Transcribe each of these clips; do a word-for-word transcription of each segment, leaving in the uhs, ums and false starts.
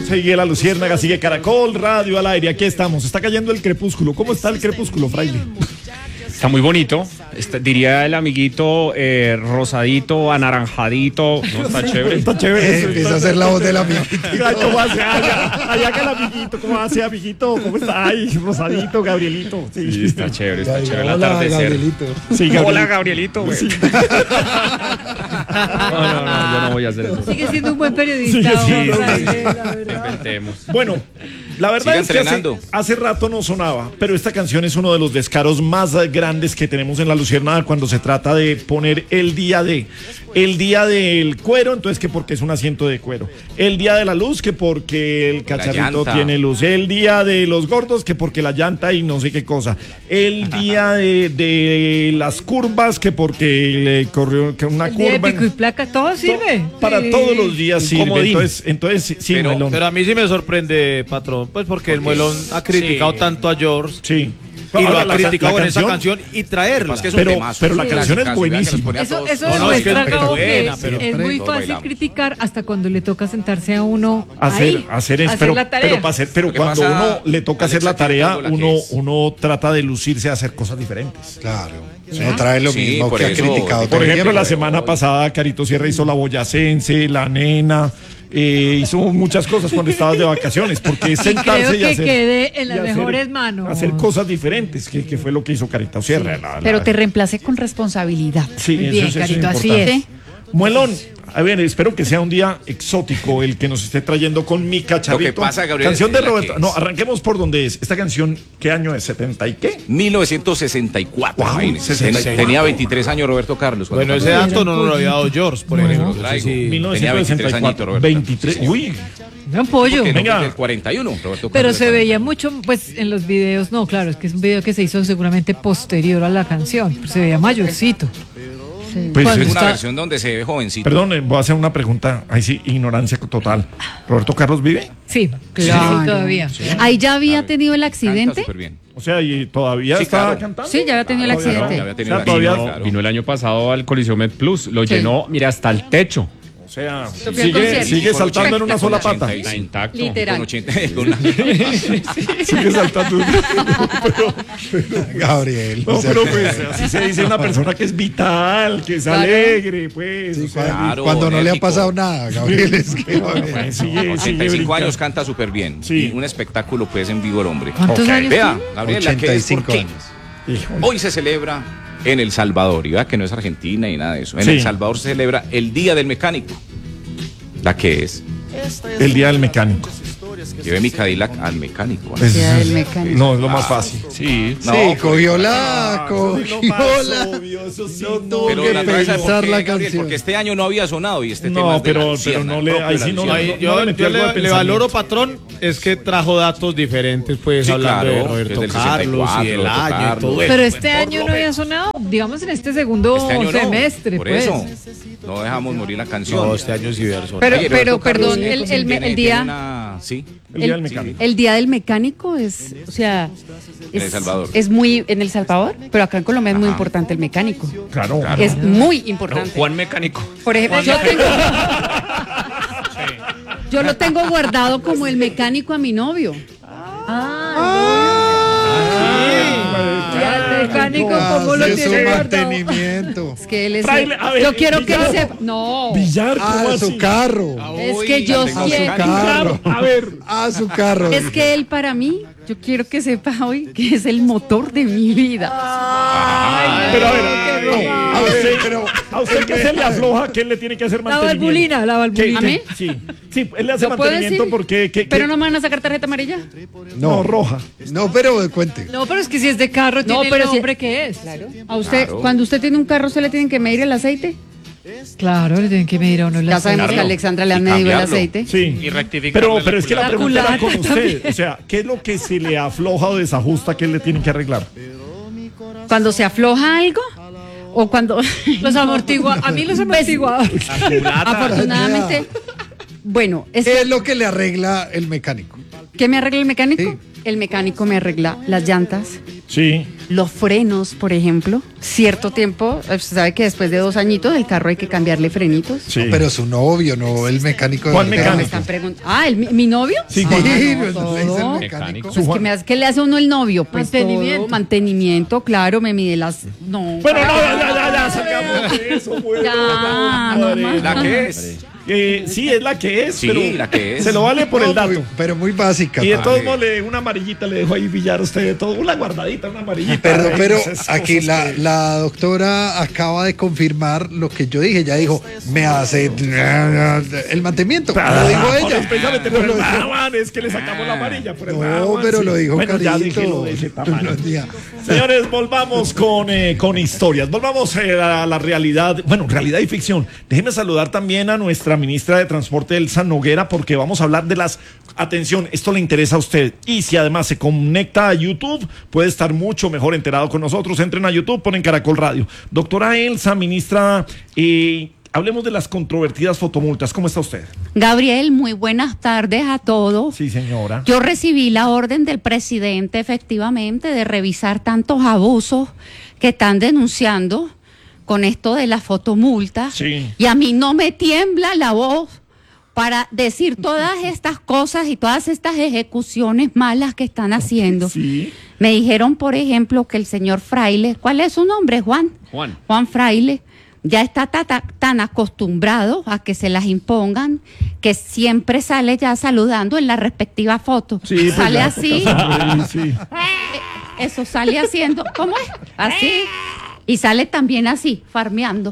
Sigue La Luciérnaga, sigue Caracol Radio al aire. Aquí estamos. Está cayendo el crepúsculo. ¿Cómo está el crepúsculo, Fraile? Está muy bonito, está, diría el amiguito eh, rosadito, anaranjadito, ¿no? Está chévere. Está chévere. Eh, empieza a hacer la voz del amiguito. Ay, ¿cómo hace? Allá, allá que el amiguito, ¿cómo hace, amiguito? ¿Cómo está? Ay, rosadito, Gabrielito. Sí, Sí, está chévere, está Ya, chévere el hola, atardecer. Gabrielito. Sí, Gabrielito. Hola, Gabrielito, güey. Sí. No, no, no, yo no voy a hacer eso. Sigue siendo un buen periodista. Sí, sí, hombre, sí. Fraile, la verdad. Inventemos. Bueno, la verdad Siga es que hace, entrenando. hace rato no sonaba, pero esta canción es uno de los descaros más grandes que tenemos en La Luciérnaga cuando se trata de poner el día de, el día del cuero, entonces que porque es un asiento de cuero, el día de la luz, que porque el cacharrito llanta. tiene luz, el día de los gordos, que porque la llanta y no sé qué cosa, el día de, de las curvas, que porque le corrió que una El día de curva. pico y placa, todo sirve. Para Sí. todos los días Un sirve, comodín. entonces, entonces sí, Pero- Muelón. Pero a mí sí me sorprende, patrón, pues porque el Muelón ha criticado Sí. tanto a George Sí. y lo Ahora, ha la- criticado la en esa canción- canción y traerla. Más que es un Pero- temazo. pero la Sí. canción es Clásica, que nos buenísima. pone a Eso, todos- eso No, no, es que demuestra es Gabo, que buena, es, pero- es muy todos fácil bailamos. criticar hasta cuando le toca sentarse a uno hacer, ahí, hacer es, hacer pero, la tarea. pero, para hacer, pero Lo que cuando pasa, uno le toca hacer la Alexa, tarea, entiendo la uno, que es. uno trata de lucirse a hacer cosas diferentes. Claro. No trae lo Sí, mismo por que ha eso, criticado. por Por todo el ejemplo, tiempo. la semana pasada Carito Sierra hizo la boyacense, la nena, eh, hizo muchas cosas cuando estabas de vacaciones, porque es Y sentarse creo y que hacer, quede en y las hacer- mejores manos. hacer cosas diferentes, que, que fue lo que hizo Carito Sierra. la- la- Pero te reemplacé con responsabilidad. Sí, Muy eso bien, es- eso es Carito, así importante. es. Muelón, a ver, espero que sea un día exótico el que nos esté trayendo con mi cacharrito. Lo que pasa, Gabriel, canción de es la Roberto. que No, es. arranquemos por donde es. Esta canción, ¿qué año es? ¿setenta y qué? mil novecientos sesenta y cuatro. Wow, imagínese. sesenta y cuatro. Tenía veintitrés años Roberto Carlos. cuando Bueno, ese pasó. dato no nos lo había dado George, por Bueno, ejemplo. lo traigo. Sí, sí. Tenía mil novecientos sesenta y cuatro. veintitrés añitos, Roberto. veintitrés. Sí, sí. Uy, Un pollo. Que no, Venga. del cuarenta y uno, Roberto Pero Carlos, se del veía cuarenta y uno. mucho, pues, en los videos. No, claro, es que es un video que se hizo seguramente posterior a la canción. Pero se veía mayorcito. pues Cuando es- Es una está- versión donde se ve jovencito. perdón, eh, voy a hacer una pregunta. Ahí sí, ignorancia total. ¿Roberto Carlos vive? Sí, Claro. sí, todavía. Ahí ya había Claro. tenido el Canta accidente. súper bien. O sea, ¿y todavía Sí, está claro. cantando? Sí, ya había tenido el Todavía no. accidente. Ya había tenido O sea, la- todavía- vino, claro. Vino el año pasado al Coliseo Med Plus, lo Sí. llenó, mira, hasta el techo. O sea, fui al sigue, concierto. sigue Con saltando en una ochenta, sola con pata. ochenta y Está cinco. intacto. Literal. Con ochenta, con una- Sigue saltando. Gabriel. No, o sea, pero pues así se dice una persona que es vital, que es Claro. alegre, pues. sí, o sea, Claro, cuando no le ha enérgico. pasado nada, Gabriel. Es que, pues, sigue, sigue ochenta y cinco brincando. años canta súper bien. Sí. Y un espectáculo, pues, en vivo el hombre. ¿Cuántos Ok. años Vea, tiene? Gabriela, ochenta que y es cinco porque años. Híjole. hoy se celebra en El Salvador, y vea que no es Argentina y nada de eso. En Sí. El Salvador se celebra el Día del Mecánico. ¿La que es? El día del mecánico. Llevé mi Cadillac al mecánico. Es- Día del mecánico. No, es lo más fácil. Sí. No, Sí, pues, cogió la, cogió la. Eso sí, No tuvo Pero que la traes, ¿sabe por pensar qué, la Gabriel? canción. Porque este año no había sonado y este tema No, es de la pero, pero Luciérnaga, no le. propio Ahí de la sí no, Luciérnaga. no, Yo, no yo metí algo de le, le pensamiento. valoro, patrón, es que trajo datos diferentes, pues, Sí, hablando claro, de Roberto desde el Carlos sesenta y y el cuatro, año y Carlos. todo eso. Pero este año no había sonado, digamos en este segundo Este año no, semestre, por pues. eso no dejamos morir la canción. No, este año sí verso. Pero, Oye, pero Roberto Carlos perdón, el, el, tiene- el tiene día, una- sí, El día del el, mecánico. el día del mecánico es, o sea, En es, El Salvador. es muy en El Salvador, pero acá en Colombia es muy Ajá. importante el mecánico. Claro. Claro. Es muy No, importante. Juan Mecánico. Por ejemplo, yo tengo, yo lo tengo guardado como el mecánico a mi novio. Ya el mecánico, Ah, ¿cómo lo sí, tiene su guardado? mantenimiento. Es que él es. Fraile, a ver, yo quiero que Villar. sepa. No. Billar, ¿cómo Ah, así? su carro. Es que yo la A su quiero. carro. A ver. A su carro. Es que él para mí, yo quiero que sepa hoy que es el motor de mi vida. Pero a ver, no, a usted, pero- a usted que se le afloja, ¿qué le tiene que hacer La mantenimiento? valvulina, la valvulina. ¿A mí? Sí, sí, él le hace ¿Lo puedo mantenimiento decir? porque... ¿qué- Pero qué? no me van a sacar tarjeta amarilla. No, roja. No, pero cuente. No, pero es que si es de carro, No, tiene pero el si- nombre que es. A usted, Claro. cuando usted tiene un carro, ¿usted le tienen que medir el aceite? Claro, le tienen que medir a uno el Ya aceite. sabemos que a Alexandra le han Y medido el cambiarlo. aceite. Sí. Y rectificar. Pero, pero es que la La pregunta era con culata usted. O sea, ¿qué es lo que se le afloja o desajusta que él le tiene que arreglar? Cuando se afloja algo o cuando Los amortigua, a mí los amortiguadores. afortunadamente, bueno, es ¿Qué es lo que le arregla el mecánico? ¿qué me arregla el mecánico? Sí. El mecánico me arregla las llantas, Sí. Los frenos, por ejemplo, cierto tiempo, usted sabe que después de dos añitos el carro hay que cambiarle frenitos. Sí. No, pero su novio, no el mecánico. ¿Cuál de Pero mecánico? me están preguntando, ah, ¿el, mi, mi novio? Sí, Ah, ¿cuál? no, no, le dice el todo. mecánico. Pues, ¿qué, me hace, ¿qué le hace a uno el novio? Pues Mantenimiento. todo, mantenimiento, claro, me mide las... No. Bueno, no, ya, ya, ya, salgamos de eso, bueno. Ya, no más. ¿La que es? Eh, sí, es la que es, Sí, pero la que es. se lo vale por No, el dato. muy- pero muy básica. Y de todos Vale. modos, le una amarillita le dejo ahí billar a usted de todo. Una guardadita, una amarillita. Perdón, Ay, pero esas aquí cosas la, que- la doctora acaba de confirmar lo que yo dije. Ya dijo, me hace el mantenimiento. Ah, Lo dijo por ella. especialmente No por lo el dijo. Bahaman, es que le sacamos la amarilla. Por el No, Bahaman, pero sí. lo dijo Bueno, ya Carito. déjelo de ese tamaño. No, tía. Señores, volvamos con, eh, con historias. Volvamos eh, a la realidad, bueno, realidad y ficción. Déjenme saludar también a nuestra ministra de Transporte, Elsa Noguera, porque vamos a hablar de las... Atención, esto le interesa a usted. Y si además se conecta a YouTube, puede estar mucho mejor enterado con nosotros. Entren a YouTube, ponen Caracol Radio. Doctora Elsa, ministra, eh, hablemos de las controvertidas fotomultas. ¿Cómo está usted? Gabriel, muy buenas tardes a todos. Sí, señora. Yo recibí la orden del presidente, efectivamente, de revisar tantos abusos que están denunciando con esto de la fotomulta. Sí. Y a mí no me tiembla la voz para decir todas estas cosas y todas estas ejecuciones malas que están haciendo. Sí. Me dijeron, por ejemplo, que el señor Fraile, ¿cuál es su nombre, Juan? Juan. Juan Fraile, ya está ta- ta- tan acostumbrado a que se las impongan que siempre sale ya saludando en la respectiva foto. Sí, pues sale ya así, toca sonreír, sí. eso sale haciendo, ¿cómo es? Así. Y sale también así, farmeando.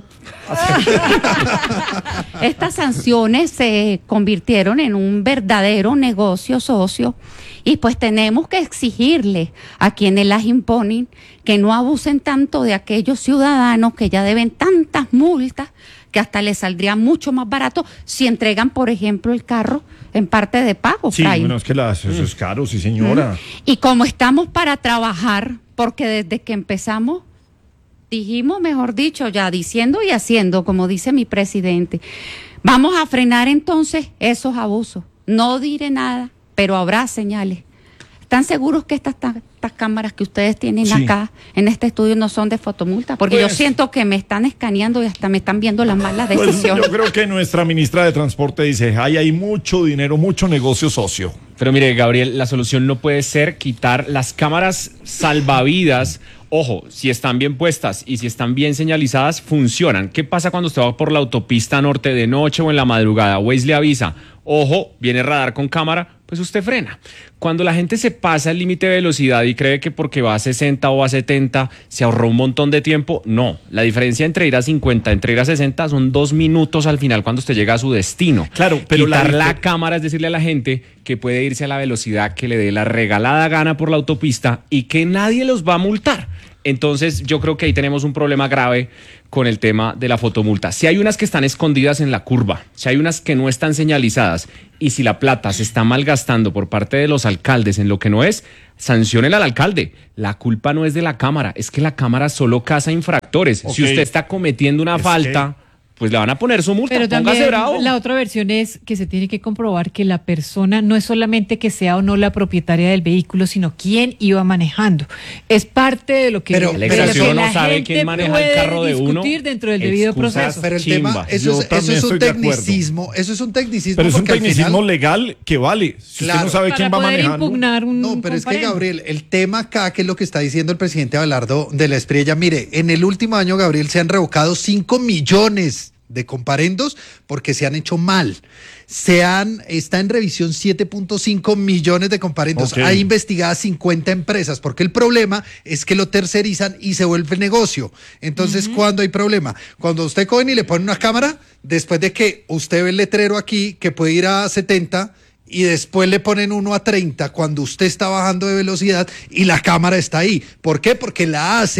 Estas sanciones se convirtieron en un verdadero negocio socio y pues tenemos que exigirle a quienes las imponen que no abusen tanto de aquellos ciudadanos que ya deben tantas multas que hasta les saldría mucho más barato si entregan, por ejemplo, el carro en parte de pago. Sí, Fraile. bueno, es que las- eso es caro, sí, señora. Y como estamos para trabajar, porque desde que empezamos dijimos, mejor dicho, ya diciendo y haciendo, como dice mi presidente, vamos a frenar entonces esos abusos. No diré nada, pero habrá señales. ¿Están seguros que estas, ta- estas cámaras que ustedes tienen Sí. acá en este estudio no son de fotomulta? Porque yo Pues- siento que me están escaneando y hasta me están viendo las malas Pues decisiones. yo creo que nuestra ministra de Transporte dice, ay, hay mucho dinero, mucho negocio socio. Pero mire, Gabriel, la solución no puede ser quitar las cámaras salvavidas. Ojo, si están bien puestas y si están bien señalizadas, funcionan. ¿Qué pasa cuando usted va por la autopista norte de noche o en la madrugada? Waze le avisa, ojo, viene radar con cámara, pues usted frena. Cuando la gente se pasa el límite de velocidad y cree que porque va a sesenta o a setenta se ahorró un montón de tiempo, no. La diferencia entre ir a cincuenta, entre ir a sesenta son dos minutos al final cuando usted llega a su destino. Claro, pero la Quitar la, difer- cámara es decirle a la gente que puede irse a la velocidad que le dé la regalada gana por la autopista y que nadie los va a multar. Entonces yo creo que ahí tenemos un problema grave con el tema de la fotomulta. Si hay unas que están escondidas en la curva, si hay unas que no están señalizadas y si la plata se está malgastando por parte de los alcaldes en lo que no es, sancionen al alcalde. La culpa no es de la cámara, es que la cámara solo caza infractores. Ok. Si usted está cometiendo una Es falta, pues le van a poner su multa. Pero Póngase también bravo. la otra versión es que se tiene que comprobar que la persona no es solamente que sea o no la propietaria del vehículo, sino quién iba manejando. Es parte de lo que, Pero- de El lo que exación la no sabe gente quién maneja el puede carro de uno. discutir dentro del debido Excusas. proceso. Pero el Chimba. tema, eso Yo es, eso también es un estoy de acuerdo. tecnicismo, eso es un tecnicismo. Pero es un porque al tecnicismo final- legal que vale. Si Claro. usted no sabe Para quién va poder manejando. impugnar un No, pero es que, comparendo. Gabriel, el tema acá, que es lo que está diciendo el presidente Abelardo de la Espriella, mire, en el último año, Gabriel, se han revocado cinco millones de comparendos porque se han hecho mal. Se han, está en revisión siete punto cinco millones de comparendos. Ok. Hay investigadas cincuenta empresas, porque el problema es que lo tercerizan y se vuelve negocio. Entonces, ¿cuándo hay problema? Cuando usted cogen y le pone una cámara, después de que usted ve el letrero aquí que puede ir a setenta y después le ponen uno a treinta cuando usted está bajando de velocidad y la cámara está ahí. ¿Por qué? Porque la hacen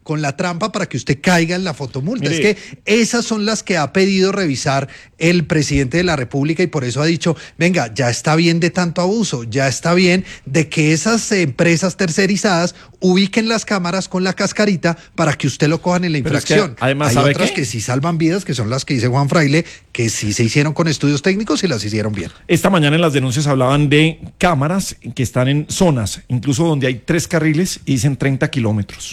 con la trampa para que usted caiga en la fotomulta. Mire. Es que esas son las que ha pedido revisar el presidente de la República y por eso ha dicho, venga, ya está bien de tanto abuso, ya está bien de que esas empresas tercerizadas ubiquen las cámaras con la cascarita para que usted lo cojan en la Pero es que, infracción. además, Hay ¿sabe otras qué? que sí salvan vidas, que son las que dice Juan Fraile, que sí se hicieron con estudios técnicos y las hicieron bien. Esta mañana en las denuncias hablaban de cámaras que están en zonas, incluso donde hay tres carriles y dicen treinta kilómetros.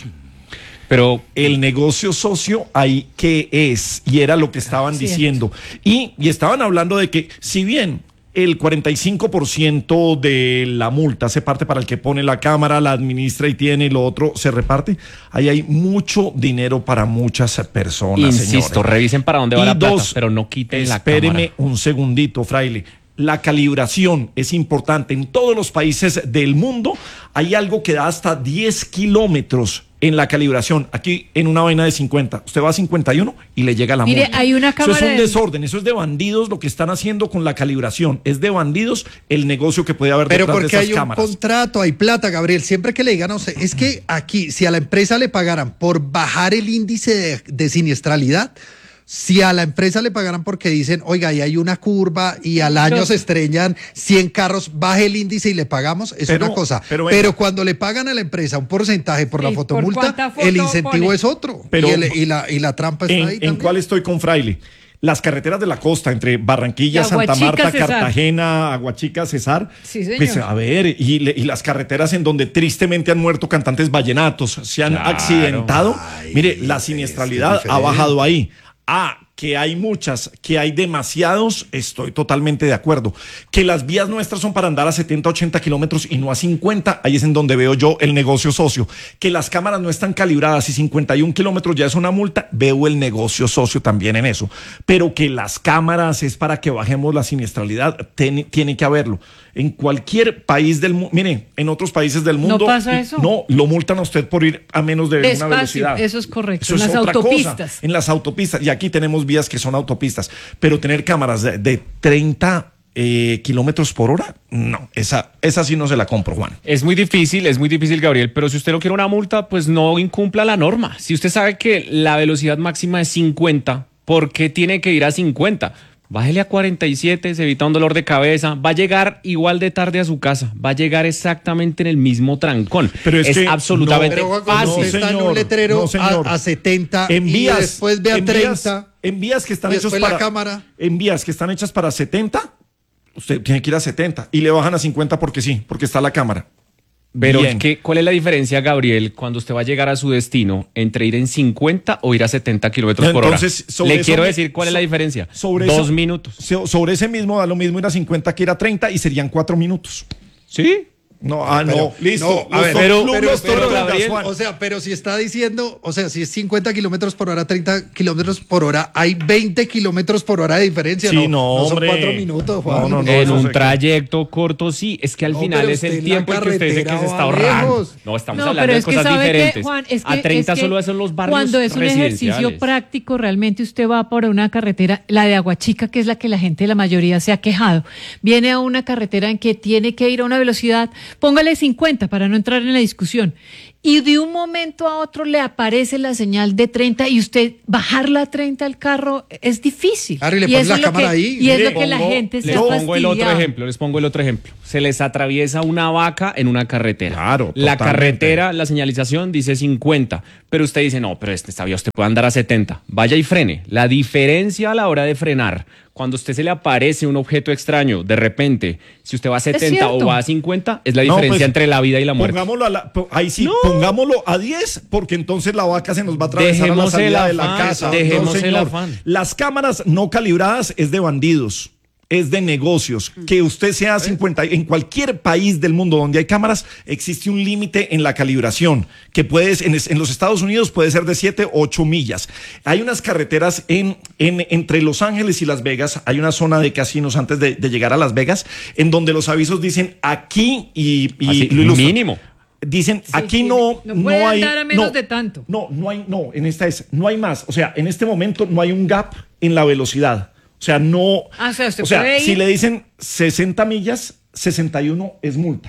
Pero El negocio socio ahí qué es, y era lo que estaban Cierto. diciendo. Y, y estaban hablando de que si bien el cuarenta y cinco por ciento de la multa se parte para el que pone la cámara, la administra y tiene, y lo otro se reparte, ahí hay mucho dinero para muchas personas, insisto, señores. revisen para dónde va Y la plata, dos, pero no quiten la espéreme cámara. un segundito, Fraile. La calibración es importante. En todos los países del mundo hay algo que da hasta diez kilómetros en la calibración. Aquí en una vaina de cincuenta. Usted va a cincuenta y uno y le llega la Mire, multa. hay una Eso cámara es un de- desorden. Eso es de bandidos lo que están haciendo con la calibración. Es de bandidos el negocio que puede haber Pero detrás de porque esas hay un cámaras. contrato, hay plata, Gabriel. Siempre que le digan a usted, es que aquí, si a la empresa le pagaran por bajar el índice de, de siniestralidad, si a la empresa le pagaran porque dicen, oiga, ahí hay una curva y al año Pero- se estrellan cien carros, baje el índice y le pagamos, es Pero- una cosa. pero Pero, venga. cuando le pagan a la empresa un porcentaje por la ¿Y por fotomulta, cuánta foto el incentivo pone? es otro. Pero- y, el- y la, y la trampa está ¿En, ahí en también. cuál estoy con Fraile? Las carreteras de la costa, entre Barranquilla, Y Santa Aguachica, Marta, Cesar. Cartagena, Aguachica, Cesar. Sí, señor. Pues a ver, y, le- y las carreteras en donde tristemente han muerto cantantes vallenatos, se han Claro. accidentado. Ay, Mire, la es siniestralidad ha diferente. bajado ahí. Ah, que hay muchas, que hay demasiados, estoy totalmente de acuerdo. Que las vías nuestras son para andar a setenta, ochenta kilómetros y no a cincuenta, ahí es en donde veo yo el negocio socio. Que las cámaras no están calibradas y cincuenta y un kilómetros ya es una multa, veo el negocio socio también en eso. Pero que las cámaras es para que bajemos la siniestralidad, ten- tiene que haberlo. En cualquier país del mundo, mire, en otros países del mundo. pasa y- eso? No, lo multan a usted por ir a menos de Despacio, una velocidad. eso es correcto, Eso en es las otra cosa. autopistas. En las autopistas, y aquí tenemos vías que son autopistas, pero tener cámaras de, de treinta eh, kilómetros por hora, no, esa, esa sí no se la compro, Juan. Es muy difícil, es muy difícil, Gabriel, pero si usted no quiere una multa, pues no incumpla la norma. Si usted sabe que la velocidad máxima es cincuenta, ¿por qué tiene que ir a cincuenta? Bájele a cuarenta y siete, se evita un dolor de cabeza, va a llegar igual de tarde a su casa, va a llegar exactamente en el mismo trancón. Pero es es que absolutamente Pero Juan, cuando fácil. usted está en señor, un letrero no, señor. a, a setenta En y vías, después ve a en vías- treinta. en vías que están y hechos después la para cámara. en vías que están hechas para setenta, usted tiene que ir a setenta y le bajan a cincuenta porque sí, porque está la cámara. Pero Bien. ¿qué, ¿cuál es la diferencia, Gabriel, cuando usted va a llegar a su destino entre ir en cincuenta o ir a setenta kilómetros por hora? Entonces, sobre Le eso quiero me- decir cuál es la so- diferencia. Sobre Dos eso- minutos. so- Sobre ese mismo da lo mismo ir a cincuenta que ir a treinta y serían cuatro minutos. ¿Sí? No, ah, Pero- no, listo. no, a Los ver, top pero- club, pero- los pero, top Gabriel, club, Juan. O sea, pero si está diciendo, o sea, si es cincuenta kilómetros por hora, treinta kilómetros por hora, hay veinte kilómetros por hora de diferencia. Sí, no, no, no son hombre. cuatro minutos, Juan. No, no, no. en eso un sé que- trayecto corto, sí. Es que al No, final pero es usted el en tiempo la el que usted dice que se carretera está va ahorrando. lejos. No, estamos No, hablando pero de es que cosas sabe que, diferentes. Juan, es que, a treinta es que solo son los barrios cuando es un ejercicio residenciales. práctico, realmente usted va por una carretera, la de Aguachica, que es la que la gente, la mayoría se ha quejado, viene a una carretera en que tiene que ir a una velocidad, póngale cincuenta para no entrar en la discusión, y de un momento a otro le aparece la señal de treinta y usted bajarla a treinta al carro es difícil. Claro, y le pone eso la es lo cámara que- ahí. Y es Mire, lo que la Pongo- gente se les ha pongo el otro fastidiado. ejemplo, les pongo el otro ejemplo. Se les atraviesa una vaca en una carretera. Claro, La totalmente. carretera, la señalización dice cincuenta, pero usted dice, no, pero este esta vía usted puede andar a setenta. Vaya y frene. La diferencia a la hora de frenar, cuando a usted se le aparece un objeto extraño, de repente, si usted va a setenta o cierto. va a cincuenta, es la No, diferencia pues, entre la vida y la muerte. Pongámoslo a la, po- ahí sí, pongámoslo a diez, porque entonces la vaca se nos va a atravesar a la Dejemos salida el de la afán, casa. dejemos el señor. afán. Las cámaras no calibradas es de bandidos, es de negocios. Que usted sea cincuenta, en cualquier país del mundo donde hay cámaras, existe un límite en la calibración, que puedes, en, es- en los Estados Unidos puede ser de siete o ocho millas. Hay unas carreteras en, en, entre Los Ángeles y Las Vegas, hay una zona de casinos antes de, de llegar a Las Vegas, en donde los avisos dicen aquí y, y Así, lo ilustran. mínimo. Dicen, aquí sí, no, no puede hay, andar a menos no, de tanto. No, no hay, no, en esta es, no hay más. O sea, en este momento no hay un gap en la velocidad. O sea, no. Ah, o sea, usted puede si ir- le dicen sesenta millas, sesenta y uno es multa.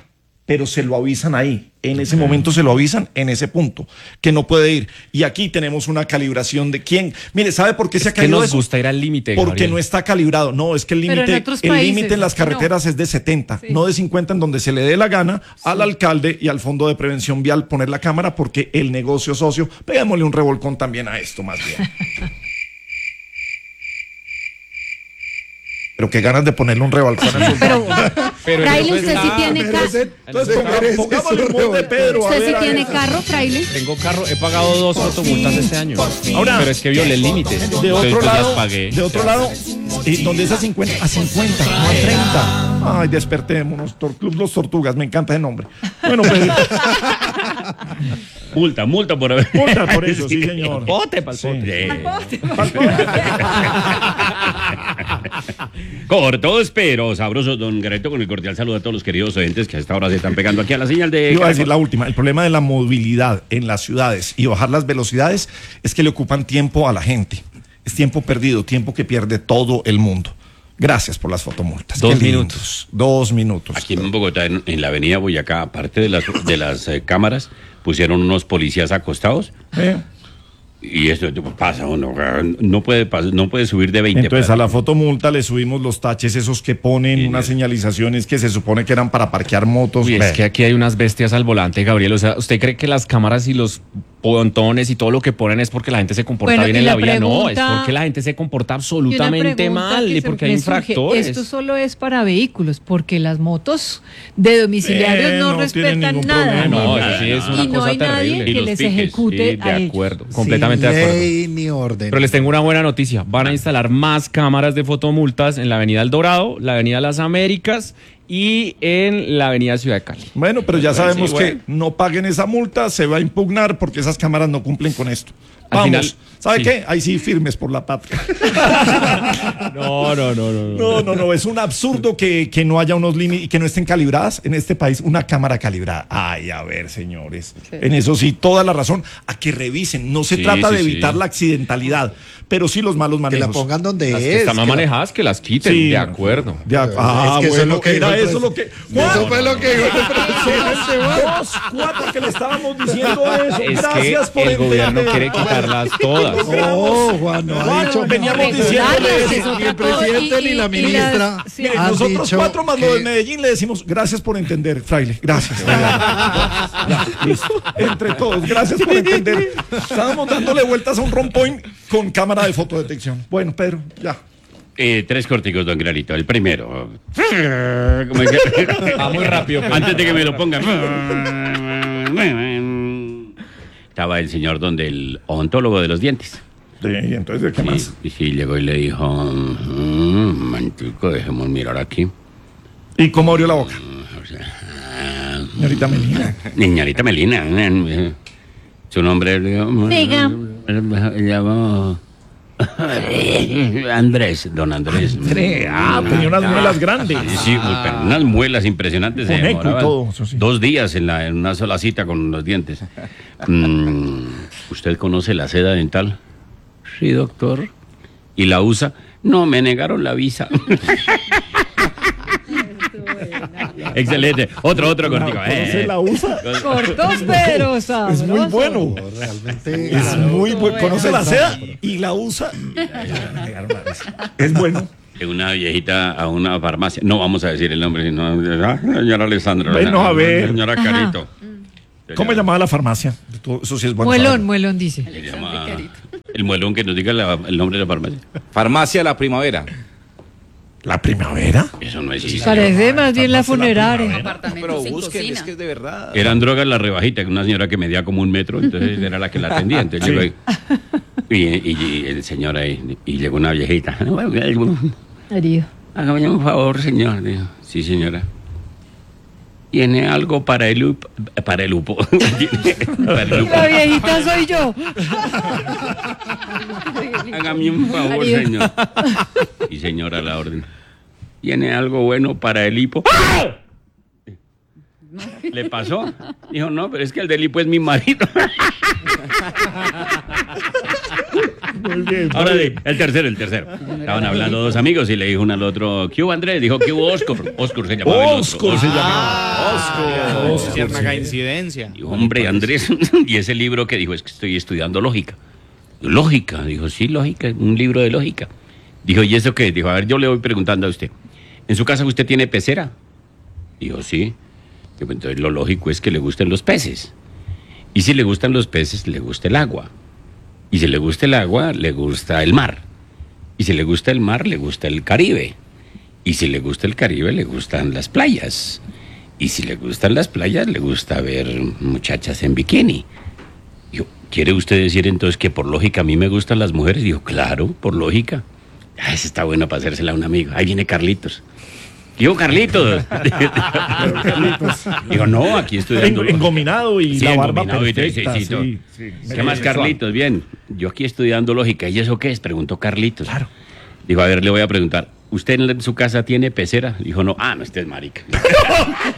pero se lo avisan ahí. En ese momento se lo avisan en ese punto, que no puede ir. Y aquí tenemos una calibración de quién. Mire, ¿sabe por qué Es se ha que caído nos eso? gusta ir al límite, Porque Gabriel. no está calibrado. No, es que el Pero en límite otros el países, límite en las aquí no. carreteras es de setenta, Sí. no de cincuenta, en donde se le dé la gana al alcalde y al Fondo de Prevención Vial poner la cámara, porque el negocio socio, pegámosle un revolcón también a esto más bien. Pero qué ganas de ponerle un revolcón a esos Pero Pero Fraile, eso usted está- sí tiene Pero carro. ese- Entonces, ese ponga- merece pongámosle su un monte revolcón. Pedro. a ¿Usted ver sí a tiene eso. carro, Fraile? Tengo carro, he pagado dos fotomultas este año. Ahora, pero es que violé el límite. De Entonces, otro pues, lado, las pagué. de otro lado, y donde es a cincuenta, a cincuenta, no a treinta. Ay, despertémonos, Tor- Club Los Tortugas, me encanta ese nombre. Bueno, pues, Multa, multa por haber. multa por eso, sí, señor. Bote pa'l Sí. pote. Cortos pero sabrosos, don Gareto, con el cordial saludo a todos los queridos oyentes que a esta hora se están pegando aquí a la señal de... Iba a decir la última. El problema de la movilidad en las ciudades y bajar las velocidades es que le ocupan tiempo a la gente. Es tiempo perdido, tiempo que pierde todo el mundo. Gracias por las fotomultas. Dos Qué lindos. minutos. Dos minutos. Aquí en Bogotá, en, en la avenida Boyacá, aparte de las, de las eh, cámaras, pusieron unos policías acostados. Eh, Y esto pasa, uno, no puede, pas- no puede subir de veinte. Entonces a para- la fotomulta le subimos los taches esos que ponen, Sí, unas sí. señalizaciones que se supone que eran para parquear motos. Uy, es Ve. que aquí hay unas bestias al volante, Gabriel. O sea, ¿usted cree que las cámaras y los pontones y todo lo que ponen es porque la gente se comporta Bueno, bien y en la, la vía? No, es pregunta- porque la gente se comporta Y una absolutamente pregunta mal que y se porque hay me surge, infractores. Esto solo es para vehículos, porque las motos de domiciliarios Eh, no, no tienen respetan ningún nada. problema. No, eso sí es una y no cosa hay terrible. nadie Y que los les piques, ejecute Sí, a de ellos. acuerdo, completamente Sin de acuerdo. ley ni orden. Pero les tengo una buena noticia. Van a instalar más cámaras de fotomultas en la Avenida El Dorado, la Avenida Las Américas y en la Avenida Ciudad de Cali. Bueno, pero ya Pues sabemos sí, bueno. que no paguen esa multa, se va a impugnar porque esas cámaras no cumplen con esto. Al Vamos, final, ¿sabe sí. qué? Ahí sí, firmes por la patria. No, no, no, no. No, no, no, es un absurdo que, que no haya unos límites y que no estén calibradas en este país, una cámara calibrada. Ay, a ver, señores, en eso sí, toda la razón, a que revisen, no se Sí, trata sí, de evitar sí. la accidentalidad, pero sí los malos Que manejos. la pongan donde Las es. que están más que la- manejadas, que las quiten. Sí. De acuerdo. De ac- ah, Es que eso bueno, es lo que era dijo el eso lo que... Eso fue lo que dijo el presidente. Juan. Dos, cuatro que le estábamos diciendo eso. Es Gracias que por el gobierno entender. quiere quitarlas todas. No, Juan, no ha Juan, dicho veníamos no, diciéndole ni eso. el- Ni el presidente ni la ministra sí. Mire, han nosotros dicho cuatro más lo de que- Medellín le decimos gracias por entender, fraile. Gracias. Ya, listo. Entre todos, gracias por entender. Estábamos dándole vueltas a un rompoint con cámara de fotodetección. Bueno, Pedro, ya. Eh, tres corticos, don Granito. El primero. ¿Cómo es que- Va muy rápido. Antes de que me lo pongan. Estaba el señor donde el odontólogo de los dientes. Sí, y entonces, ¿qué más? Y, y sí, llegó y le dijo, "Mm, mantico, dejemos mirar aquí. ¿Y cómo abrió la boca? O sea, ah, Señorita Melina. Niñorita Melina. eh, Su nombre... Diga. Se llama... Andrés, don Andrés. Ah, tenía unas muelas grandes. Sí, sí, uy, pero unas muelas impresionantes. se Con eco y demoraban todo, eso sí. Dos días en, la, en una sola cita con los dientes. Mm, ¿Usted conoce la seda dental? Sí, doctor. ¿Y la usa? No, me negaron la visa. Excelente. Otro, otro cortico. ¿Cómo se la usa? Cortos pero Es muy sabrosos. bueno. Realmente. Es muy bueno. Conoce la seda y la usa. Es bueno. Una viejita a una farmacia. No vamos a decir el nombre, sino. Ah, señora Alessandra. Bueno, a ver. Señora Carito. ¿Cómo se llamaba la farmacia? Eso sí es bueno. Muelón, saberlo. muelón dice. Se llama- El muelón que nos diga la- el nombre de la farmacia. Farmacia La Primavera. ¿La primavera? Eso no existe. Parece más bien la funeraria. Pero busquen, es que es de verdad. Eran drogas la rebajita, una señora que medía como un metro, entonces era la que la atendía. Entonces llegó ahí. Y, y- y el señor ahí, y llegó una viejita. Darío. Hágame un favor, señor. Dijo, sí, señora. ¿Tiene algo para el lupo? Para el lupo. Para el lupo. La viejita soy yo. Hágame un favor, Darío. señor. Y señora, la orden. ¿Tiene algo bueno para el hipo? ¿Le pasó? Dijo, no, pero es que el del hipo es mi marido. Muy bien. Ahora sí, el tercero, el tercero. Estaban hablando dos amigos y le dijo uno al otro, ¿qué hubo Andrés? Dijo, ¿qué hubo Oscar? Oscar se llamaba el otro. Oscar se llama. Ah, Oscar. cierta coincidencia. Dijo, hombre, Andrés, y ese libro que dijo, es que estoy estudiando lógica. Lógica, dijo, sí, lógica, un libro de lógica. Dijo, ¿y eso qué? Dijo, a ver, yo le voy preguntando a usted, ¿en su casa usted tiene pecera? Dijo, sí. Dijo, entonces lo lógico es que le gusten los peces. Y si le gustan los peces, le gusta el agua. Y si le gusta el agua, le gusta el mar. Y si le gusta el mar, le gusta el Caribe. Y si le gusta el Caribe, le gustan las playas. Y si le gustan las playas, le gusta ver muchachas en bikini. Dijo, ¿quiere usted decir entonces que por lógica a mí me gustan las mujeres? Dijo, claro, por lógica. Ah, esa está buena para hacérsela a un amigo. Ahí viene Carlitos. Dijo, Carlitos. Dijo, no, aquí estudiando. En- engominado y Sí, la barba engominado y perfecta. sí, sí, todo. sí, sí. ¿Qué más, Carlitos? Bien, yo aquí estudiando lógica. ¿Y eso qué es? Preguntó Carlitos. Claro. Dijo, a ver, le voy a preguntar. ¿Usted en su casa tiene pecera? Dijo, no. Ah, no, este es marica.